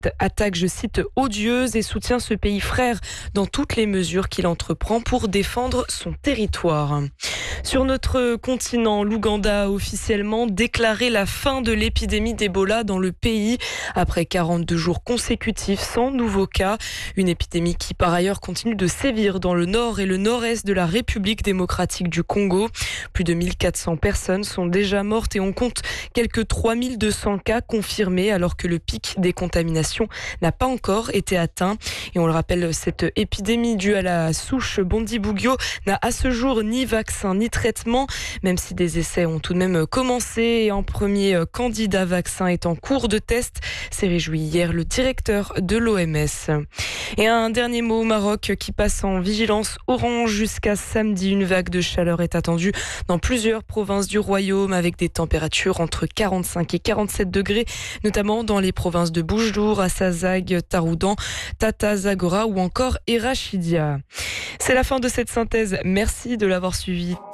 attaque, je cite, odieuse et soutient ce pays frère dans toutes les mesures qu'il entreprend pour défendre son territoire. Sur notre continent, l'Ouganda a officiellement déclaré la fin de l'épidémie d'Ebola dans le pays après 42 jours consécutifs sans nouveaux cas. Une épidémie qui par ailleurs continue de sévir dans le nord et le nord-est de la République démocratique du Congo. Plus de 1400 personnes sont déjà mortes et on compte quelques 3200 cas confirmés alors que le pic des contaminations n'a pas encore été atteint. Et on le rappelle, cette épidémie due à la souche Bundibugyo n'a à ce jour ni vaccin ni traitement, même si des essais ont tout de même commencé et un premier candidat vaccin est en cours de test. S'est réjoui hier le directeur de l'OMS. Et un dernier mot au Maroc qui passe en vigilance orange jusqu'à samedi. Une vague de chaleur est attendue dans plusieurs provinces du royaume avec des températures entre 45 et 47 degrés, notamment dans les provinces de Boujdour, Assazag, Taroudan, Tata Zagora ou encore Erachidia. C'est la fin de cette synthèse. Merci de l'avoir suivi.